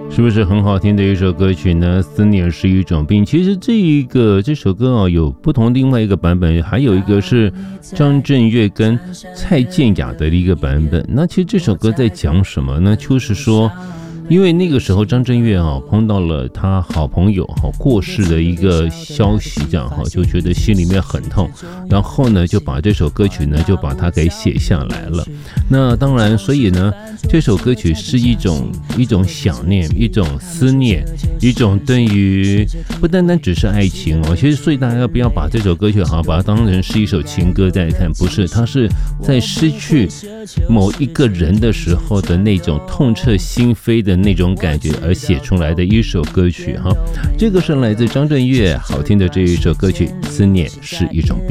是不是很好听的一首歌曲呢？思念是一种病。其实这首歌有不同另外一个版本，还有一个是张震岳跟蔡健雅的一个版本。那其实这首歌在讲什么呢？就是说因为那个时候张震岳碰到了他好朋友过世的一个消息，这样就觉得心里面很痛，然后呢就把这首歌曲呢就把它给写下来了。那当然，所以呢这首歌曲是一种想念，一种思念，一种对于不单单只是爱情其实所以大家不要把这首歌曲把它当成是一首情歌在看，不是，它是在失去某一个人的时候的那种痛彻心扉的那种感觉而写出来的一首歌曲这个是来自张震岳好听的这一首歌曲《思念是一种病》。